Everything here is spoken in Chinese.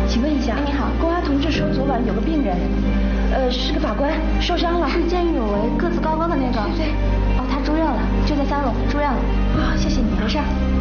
请问一下， 你好， 公安同志说昨晚有个病人，是个法官受伤了， 是见义勇为、个子高高的那个。 对。 哦，他住院了，就在3楼住院了。 好，谢谢你，没事。